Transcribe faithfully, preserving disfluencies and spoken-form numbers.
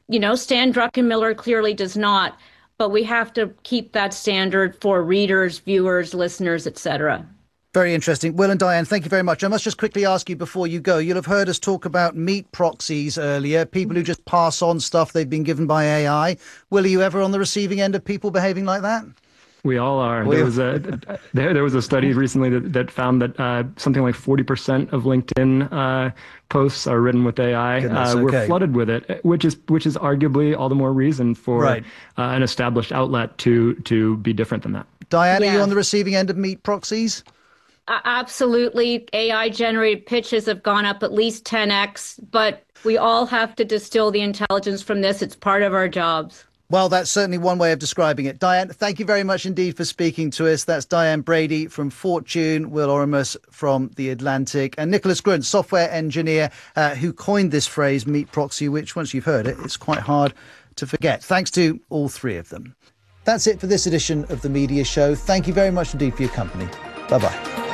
you know, Stan Druckenmiller clearly does not, but we have to keep that standard for readers, viewers, listeners, et cetera. Very interesting. Will and Diane, thank you very much. I must just quickly ask you before you go, you'll have heard us talk about meat proxies earlier, people who just pass on stuff they've been given by A I. Will, are you ever on the receiving end of people behaving like that? We all are. We there was a there, there was a study recently that, that found that uh, something like forty percent of LinkedIn uh, posts are written with A I. Goodness, uh, okay. We're flooded with it, which is which is arguably all the more reason for right. uh, an established outlet to to be different than that. Diane, Yeah. are you on the receiving end of meat proxies? Uh, absolutely. A I-generated pitches have gone up at least ten x, but we all have to distill the intelligence from this. It's part of our jobs. Well, that's certainly one way of describing it. Diane, thank you very much indeed for speaking to us. That's Diane Brady from Fortune, Will Oremus from The Atlantic, and Nicholas Grunt, software engineer uh, who coined this phrase, meat proxy, which once you've heard it, it's quite hard to forget. Thanks to all three of them. That's it for this edition of The Media Show. Thank you very much indeed for your company. Bye-bye.